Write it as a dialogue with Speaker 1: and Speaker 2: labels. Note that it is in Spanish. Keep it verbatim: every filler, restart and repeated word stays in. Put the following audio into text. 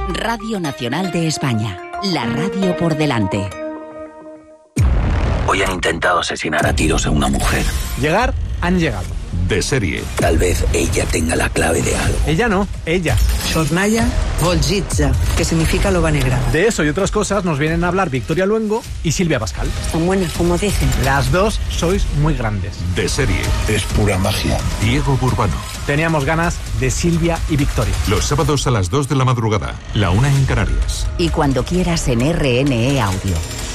Speaker 1: Radio Nacional de España. La radio por delante.
Speaker 2: Hoy han intentado asesinar a tiros a una mujer.
Speaker 3: Llegar, han llegado.
Speaker 4: De serie.
Speaker 2: Tal vez ella tenga la clave de algo.
Speaker 3: Ella no, ella.
Speaker 5: Sornaya Volgitza, que significa loba negra.
Speaker 3: De eso y otras cosas nos vienen a hablar Victoria Luengo y Silvia Pascal.
Speaker 5: Son buenas, como dicen.
Speaker 3: Las dos sois muy grandes.
Speaker 4: De serie.
Speaker 6: Es pura magia.
Speaker 4: Diego Burbano.
Speaker 3: Teníamos ganas de Silvia y Victoria.
Speaker 4: Los sábados a las dos de la madrugada, la una en Canarias.
Speaker 1: Y cuando quieras en R N E Audio.